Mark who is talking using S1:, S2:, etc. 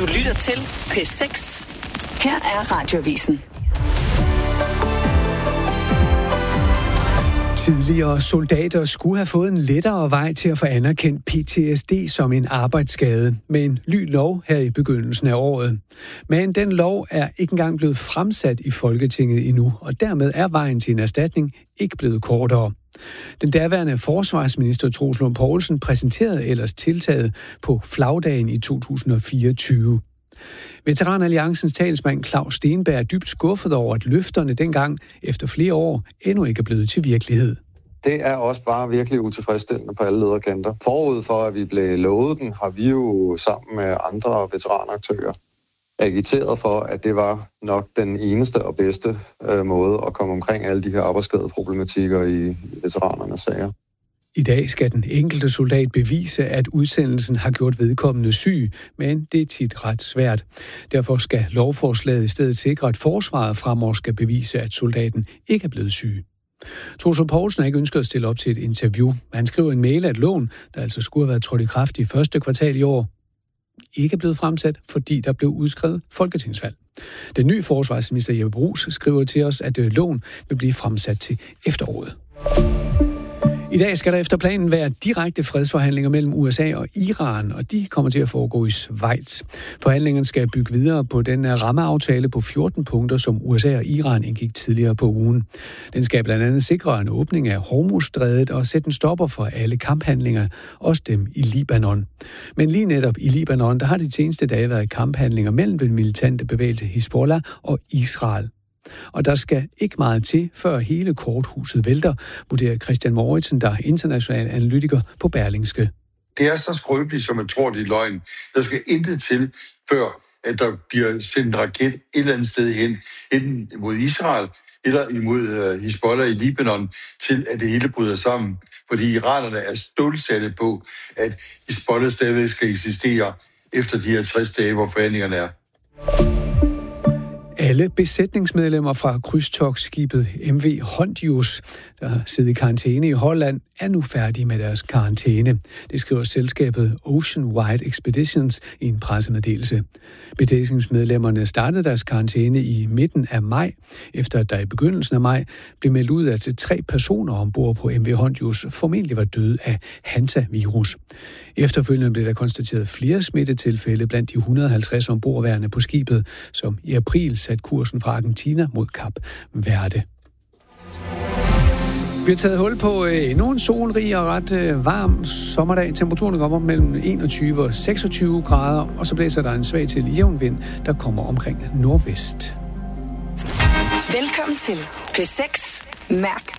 S1: Du lytter til P6. Her er Radioavisen.
S2: Tidligere soldater skulle have fået en lettere vej til at få anerkendt PTSD som en arbejdsskade med en ny lov her i begyndelsen af året. Men den lov er ikke engang blevet fremsat i Folketinget endnu, og dermed er vejen til en erstatning ikke blevet kortere. Den daværende forsvarsminister Troels Lund Poulsen præsenterede ellers tiltaget på flagdagen i 2024. Veteranalliancens talsmand Claus Stenberg er dybt skuffet over, at løfterne dengang efter flere år endnu ikke er blevet til virkelighed.
S3: Det er også bare virkelig utilfredsstillende på alle lederkanter. Forud for, at vi blev lovet den, har vi jo sammen med andre veteranaktører agiteret for, at det var nok den eneste og bedste måde at komme omkring alle de her arbejdsskadeproblematikker i veteranernes sager.
S2: I dag skal den enkelte soldat bevise, at udsendelsen har gjort vedkommende syg, men det er tit ret svært. Derfor skal lovforslaget i stedet sikre, at forsvaret fremover skal bevise, at soldaten ikke er blevet syg. Troels Lund Poulsen har ikke ønsket at stille op til et interview. Han skriver en mail, at loven, der altså skulle have været trådt i kraft i første kvartal i år, ikke er blevet fremsat, fordi der blev udskrevet folketingsvalg. Den nye forsvarsminister Jeppe Bruus skriver til os, at loven vil blive fremsat til efteråret. I dag skal der efter planen være direkte fredsforhandlinger mellem USA og Iran, og de kommer til at foregå i Schweiz. Forhandlingerne skal bygge videre på den rammeaftale på 14 punkter, som USA og Iran indgik tidligere på ugen. Den skal blandt andet sikre en åbning af Hormuzstrædet og sætte en stopper for alle kamphandlinger, også dem i Libanon. Men lige netop i Libanon, der har de seneste dage været kamphandlinger mellem den militante bevægelse Hizbollah og Israel. Og der skal ikke meget til, før hele korthuset vælter, vurderer Christian Mouritsen, der er international analytiker på Berlingske.
S4: Det er så skrøbeligt, som man tror, det er løgn. Der skal intet til, før at der bliver sendt en raket et eller andet sted hen, enten mod Israel eller imod Hizbollah i Libanon, til at det hele bryder sammen. Fordi iranerne er stålsatte på, at Hizbollah stadigvæk skal eksistere efter de her 60 dage, hvor forhandlingerne er.
S2: Alle besætningsmedlemmer fra krydstogtskibet MV Hondius, der har siddet i karantæne i Holland, er nu færdige med deres karantæne. Det skriver selskabet Ocean Wide Expeditions i en pressemeddelelse. Besætningsmedlemmerne startede deres karantæne i midten af maj, efter at der i begyndelsen af maj blev meldt ud, at 3 personer ombord på MV Hondius formentlig var døde af hantavirus. Efterfølgende blev der konstateret flere smittetilfælde blandt de 150 ombordværende på skibet, som i april satte kursen fra Argentina mod Kap Verde. Vi har taget hul på endnu en solrig og ret varm sommerdag. Temperaturen kommer mellem 21 og 26 grader, og så blæser der en svag til jævn vind, der kommer omkring nordvest.
S1: Velkommen til P6. Mærk